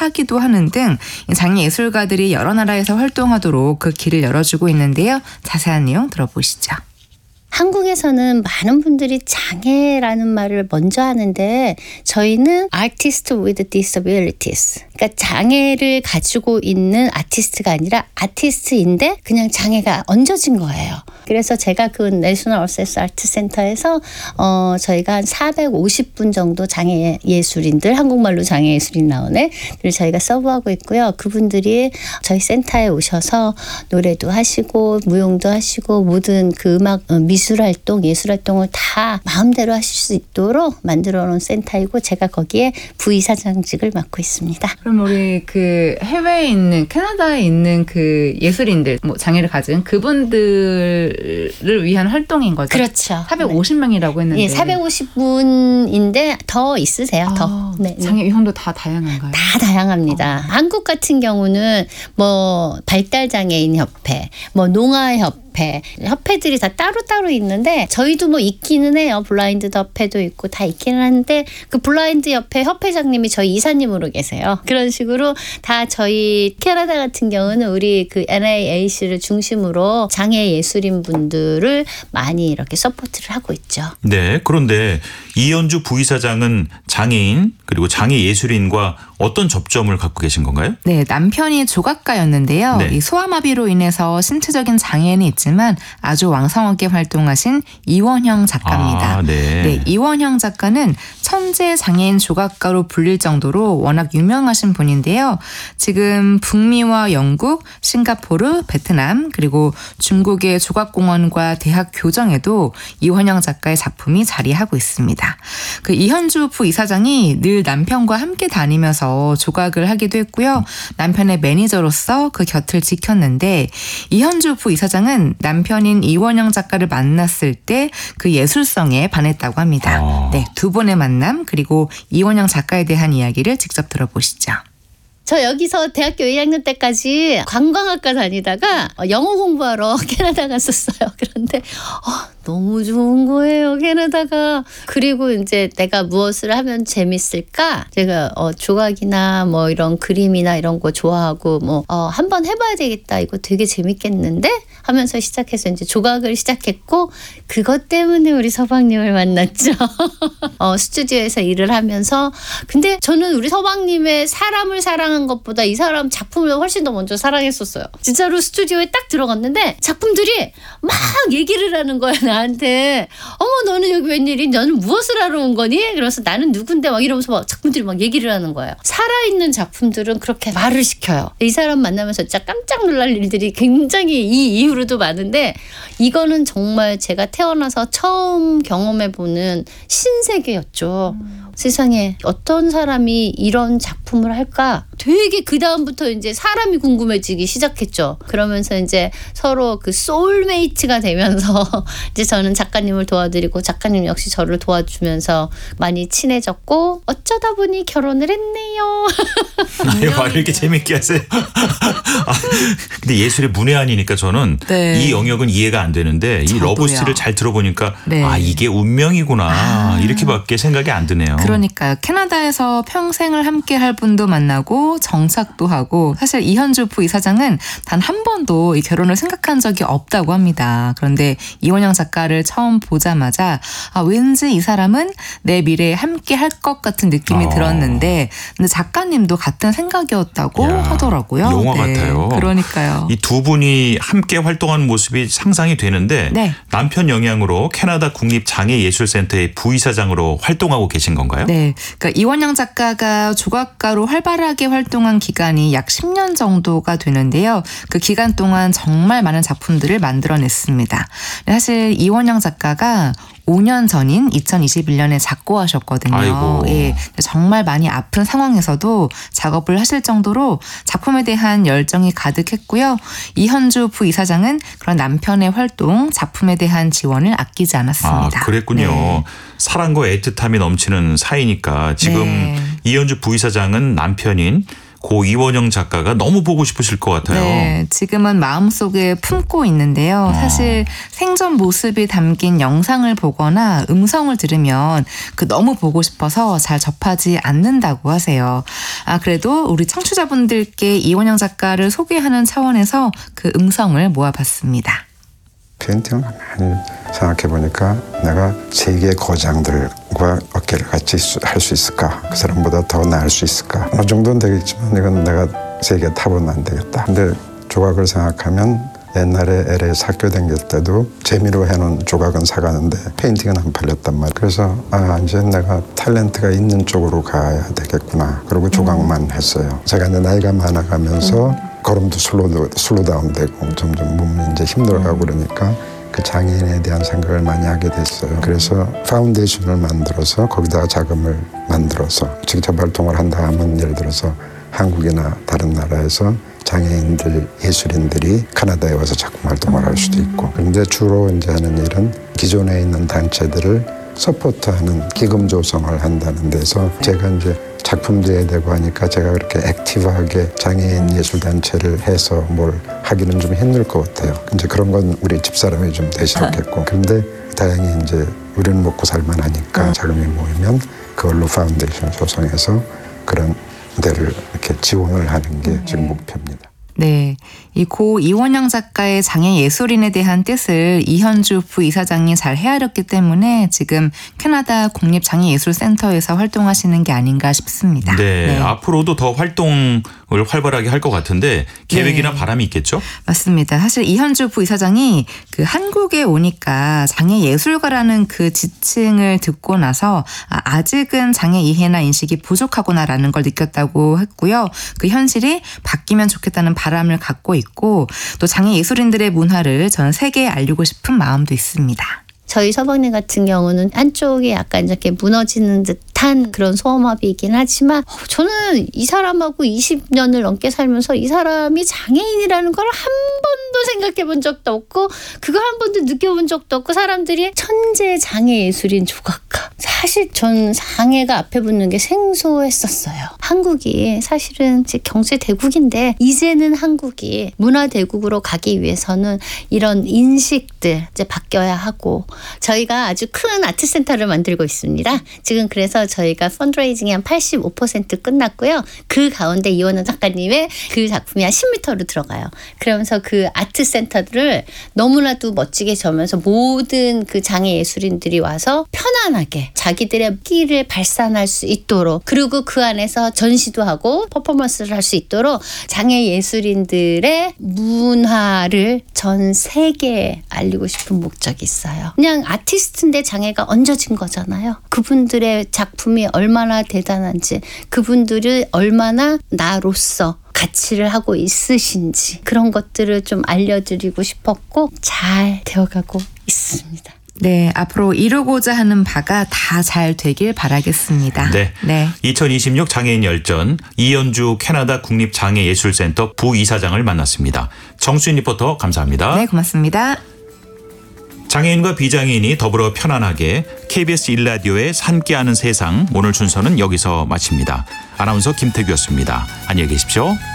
하기도 하는 등 장애 예술가들이 여러 나라에서 활동하도록 그 길을 열어주고 있는데요. 자세한 내용 들어보시죠. 한국에서는 많은 분들이 장애라는 말을 먼저 하는데 저희는 Artist with Disabilities. 그러니까 장애를 가지고 있는 아티스트가 아니라 아티스트인데 그냥 장애가 얹어진 거예요. 그래서 제가 그 내셔널 어세스 아트 센터에서 저희가 한 450분 정도 장애 예술인들, 한국말로 장애 예술인 나오네. 저희가 서브하고 있고요. 그분들이 저희 센터에 오셔서 노래도 하시고 무용도 하시고 모든 그 음악 미술활동, 예술활동을 다 마음대로 하실 수 있도록 만들어 놓은 센터이고 제가 거기에 부이사장직을 맡고 있습니다. 그럼 우리 그 해외에 있는 캐나다에 있는 그 예술인들, 뭐 장애를 가진 그분들을 위한 활동인 거죠? 그렇죠. 450명이라고 했는데. 예, 450분인데 더 있으세요. 더. 네, 장애 유형도 다 다양한가요? 다 다양합니다. 한국 같은 경우는 뭐 발달장애인 협회, 뭐 협회들이 다 따로따로 있는데 저희도 뭐 있기는 해요. 블라인드 협회도 있고 다 있기는 한데 그 블라인드 협회장님이 저희 이사님으로 계세요. 그런 식으로 다 저희 캐나다 같은 경우는 우리 그 NAAC를 중심으로 장애 예술인 분들을 많이 이렇게 서포트를 하고 있죠. 네, 그런데 이현주 부이사장은 장애인 그리고 장애 예술인과 어떤 접점을 갖고 계신 건가요? 네, 남편이 조각가였는데요. 네. 이 소아마비로 인해서 신체적인 장애는 있지만 아주 왕성하게 활동하신 이원형 작가입니다. 아, 네. 이원형 작가는 천재 장애인 조각가로 불릴 정도로 워낙 유명하신 분인데요. 지금 북미와 영국, 싱가포르, 베트남 그리고 중국의 조각공원과 대학 교정에도 이원형 작가의 작품이 자리하고 있습니다. 그 이현주 부이사장이 늘 남편과 함께 다니면서 조각을 하기도 했고요. 남편의 매니저로서 그 곁을 지켰는데 이현주 부이사장은 남편인 이원영 작가를 만났을 때 그 예술성에 반했다고 합니다. 네, 두 번의 만남 그리고 이원영 작가에 대한 이야기를 직접 들어보시죠. 저 여기서 대학교 1학년 때까지 관광학과 다니다가 영어 공부하러 캐나다 갔었어요. 그런데 너무 좋은 거예요, 캐나다가. 그리고 이제 내가 무엇을 하면 재밌을까? 제가 조각이나 뭐 이런 그림이나 이런 거 좋아하고 한번 해봐야 되겠다. 이거 되게 재밌겠는데? 하면서 시작해서 이제 조각을 시작했고 그것 때문에 우리 서방님을 만났죠. 스튜디오에서 일을 하면서 근데 저는 우리 서방님의 사람을 사랑한 것보다 이 사람 작품을 훨씬 더 먼저 사랑했었어요. 진짜로 스튜디오에 딱 들어갔는데 작품들이 막 얘기를 하는 거야. 나한테 어머 너는 여기 웬일이? 너는 무엇을 하러 온 거니? 그래서 나는 누군데? 막 이러면서 막 작품들이 막 얘기를 하는 거예요. 살아있는 작품들은 그렇게 말을 시켜요. 이 사람 만나면서 진짜 깜짝 놀랄 일들이 굉장히 이 이후로도 많은데 이거는 정말 제가 태어나서 처음 경험해보는 신세계였죠. 세상에 어떤 사람이 이런 작품을 할까? 되게 그 다음부터 이제 사람이 궁금해지기 시작했죠. 그러면서 이제 서로 그 소울메이트가 되면서 이제 저는 작가님을 도와드리고 작가님 역시 저를 도와주면서 많이 친해졌고 어쩌다 보니 결혼을 했네요. 왜 말을 이렇게 재밌게 하세요? 근데 예술의 문외한이니까 저는 이 영역은 이해가 안 되는데 이 러브스토리를 잘 들어보니까 이게 운명이구나 이렇게밖에 생각이 안 드네요. 그러니까요. 캐나다에서 평생을 함께 할 분도 만나고 정착도 하고 사실 이현주 부이사장은 단 한 번도 이 결혼을 생각한 적이 없다고 합니다. 그런데 이원영 작가를 처음 보자마자 왠지 이 사람은 내 미래에 함께 할 것 같은 느낌이 들었는데 근데 작가님도 같은 생각이었다고 하더라고요. 영화 같아요. 그러니까요. 이 두 분이 함께 활동하는 모습이 상상이 되는데 남편 영향으로 캐나다 국립장애예술센터의 부이사장으로 활동하고 계신 건가요? 네. 그러니까 이원영 작가가 조각가로 활발하게 활동한 기간이 약 10년 정도가 되는데요. 그 기간 동안 정말 많은 작품들을 만들어냈습니다. 사실 이원영 작가가 5년 전인 2021년에 작고하셨거든요. 아이고. 예, 정말 많이 아픈 상황에서도 작업을 하실 정도로 작품에 대한 열정이 가득했고요. 이현주 부이사장은 그런 남편의 활동, 작품에 대한 지원을 아끼지 않았습니다. 그랬군요. 네. 사랑과 애틋함이 넘치는 사이니까 지금 이현주 부이사장은 남편인 고 이원영 작가가 너무 보고 싶으실 것 같아요. 네, 지금은 마음속에 품고 있는데요. 사실 생전 모습이 담긴 영상을 보거나 음성을 들으면 너무 보고 싶어서 잘 접하지 않는다고 하세요. 그래도 우리 청취자분들께 이원영 작가를 소개하는 차원에서 그 음성을 모아봤습니다. 페인팅을 많이 생각해보니까 내가 세계 거장들과 어깨를 같이 할 수 있을까? 그 사람보다 더 나을 수 있을까? 어느 정도는 되겠지만 이건 내가 세계 탑은 안 되겠다. 근데 조각을 생각하면 옛날에 LA에서 학교 다닐 때도 재미로 해놓은 조각은 사가는데 페인팅은 안 팔렸단 말이에요. 그래서 이제 내가 탤런트가 있는 쪽으로 가야 되겠구나. 그리고 조각만 했어요. 제가 이제 나이가 많아가면서 걸음도 슬로다운 되고 점점 몸이 이제 힘들어가고 그러니까 그 장애인에 대한 생각을 많이 하게 됐어요. 그래서 파운데이션을 만들어서 거기다가 자금을 만들어서 직접 활동을 한다 하면 예를 들어서 한국이나 다른 나라에서 장애인들, 예술인들이 카나다에 와서 작품 활동을 할 수도 있고. 그런데 주로 이제 하는 일은 기존에 있는 단체들을 서포트하는 기금 조성을 한다는 데서 제가 이제 작품도 해야 되고 하니까 제가 그렇게 액티브하게 장애인 예술단체를 해서 뭘 하기는 좀 힘들 것 같아요. 이제 그런 건 우리 집사람이 좀 대신했겠고. 그런데 다행히 이제 우리는 먹고 살만하니까 자금이 모이면 그걸로 파운데이션 조성해서 그런 데를 이렇게 지원을 하는 게 지금 목표입니다. 네, 이 고 이원영 작가의 장애 예술인에 대한 뜻을 이현주 부이사장이 잘 헤아렸기 때문에 지금 캐나다 국립장애예술센터에서 활동하시는 게 아닌가 싶습니다. 네, 앞으로도 더 활동을 활발하게 할 것 같은데 계획이나 바람이 있겠죠? 맞습니다. 사실 이현주 부이사장이 그 한국에 오니까 장애예술가라는 그 지칭을 듣고 나서 아직은 장애 이해나 인식이 부족하구나라는 걸 느꼈다고 했고요. 그 현실이 바뀌면 좋겠다는 바람을 갖고 있고 또 장애예술인들의 문화를 전 세계에 알리고 싶은 마음도 있습니다. 저희 서방님 같은 경우는 한쪽이 약간 이렇게 무너지는 듯한 그런 소아마비이긴 하지만 저는 이 사람하고 20년을 넘게 살면서 이 사람이 장애인이라는 걸 한 번도 생각해 본 적도 없고 그걸 한 번도 느껴본 적도 없고 사람들이 천재 장애예술인 조각가. 사실 전 장애가 앞에 붙는 게 생소했었어요. 한국이 사실은 이제 경제 대국인데 이제는 한국이 문화 대국으로 가기 위해서는 이런 인식들 이제 바뀌어야 하고 저희가 아주 큰 아트센터를 만들고 있습니다. 지금 그래서 저희가 펀드레이징이 한 85% 끝났고요. 그 가운데 이원영 작가님의 그 작품이 한 10m로 들어가요. 그러면서 그 아트센터를 너무나도 멋지게 지으면서 모든 그 장애 예술인들이 와서 편안하게 자기들의 끼를 발산할 수 있도록 그리고 그 안에서 전시도 하고 퍼포먼스를 할 수 있도록 장애 예술인들의 문화를 전 세계에 알리고 싶은 목적이 있어요. 그냥 아티스트인데 장애가 얹어진 거잖아요. 그분들의 작품이 얼마나 대단한지 그분들이 얼마나 나로서 가치를 하고 있으신지 그런 것들을 좀 알려드리고 싶었고 잘 되어가고 있습니다. 네, 앞으로 이루고자 하는 바가 다 잘 되길 바라겠습니다. 네. 2026 장애인 열전 이현주 캐나다 국립장애예술센터 부이사장을 만났습니다. 정수인 리포터 감사합니다. 네, 고맙습니다. 장애인과 비장애인이 더불어 편안하게 KBS 1라디오에 함께하는 세상 오늘 순서는 여기서 마칩니다. 아나운서 김태규였습니다. 안녕히 계십시오.